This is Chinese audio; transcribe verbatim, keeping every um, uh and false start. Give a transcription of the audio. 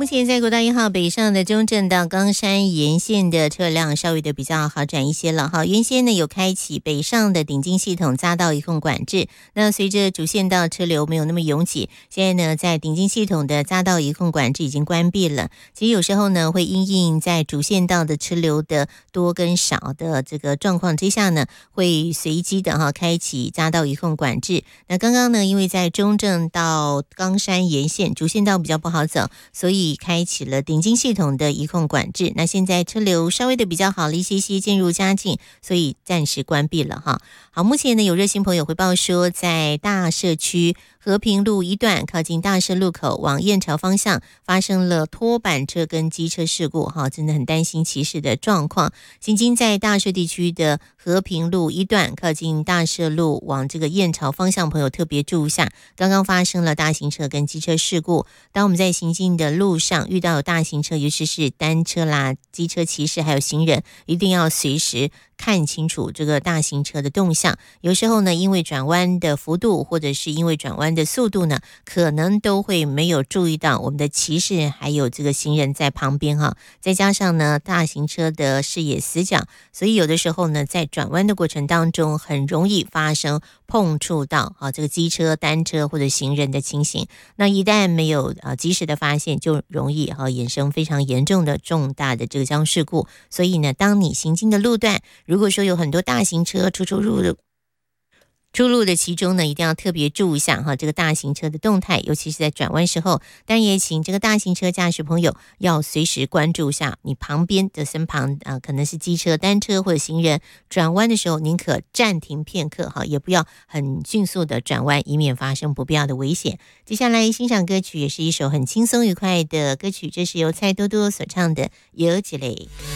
目前在国道一号北上的中正到冈山沿线的车辆稍微的比较好转一些了哈。原先呢有开启北上的顶进系统匝道一控管制，那随着主线道车流没有那么拥挤，现在呢在顶进系统的匝道一控管制已经关闭了。其实有时候呢会因应在主线道的车流的多跟少的这个状况之下呢，会随机的哈开启匝道一控管制。那刚刚呢因为在中正到冈山沿线主线道比较不好走，所以开启了顶进系统的一控管制，那现在车流稍微的比较好了一些些，渐入佳境，所以暂时关闭了哈。好，目前呢有热心朋友回报说，在大社区和平路一段靠近大社路口往燕巢方向发生了拖板车跟机车事故哈，真的很担心骑士的状况。行经在大社地区的和平路一段靠近大社路往这个燕巢方向朋友特别注意一下，刚刚发生了大型车跟机车事故。当我们在行进的路上遇到有大型车，尤其是单车啦、机车骑士还有行人，一定要随时看清楚这个大型车的动向。有时候呢因为转弯的幅度或者是因为转弯的速度呢，可能都会没有注意到我们的骑士还有这个行人在旁边哈。再加上呢大型车的视野死角，所以有的时候呢在转弯的过程当中很容易发生碰触到啊这个机车、单车或者行人的情形。那一旦没有啊及时的发现，就容易啊衍生非常严重的重大的这个交通事故。所以呢当你行经的路段，如果说有很多大型车出出入入出入的其中呢，一定要特别注意一下哈，这个大型车的动态，尤其是在转弯时候。当然也请这个大型车驾驶朋友要随时关注一下你旁边的身旁啊、呃，可能是机车、单车或者行人转弯的时候，宁可暂停片刻哈，也不要很迅速的转弯，以免发生不必要的危险。接下来欣赏歌曲，也是一首很轻松愉快的歌曲，这是由蔡多多所唱的《有几类》。